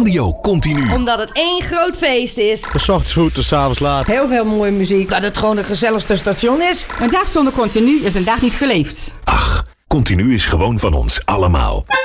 Radio Continu. Omdat het één groot feest is. De 's ochtends vroeg tot 's avonds laat. Heel veel mooie muziek. Dat het gewoon het gezelligste station is. Een dag zonder Continu is een dag niet geleefd. Ach, Continu is gewoon van ons allemaal.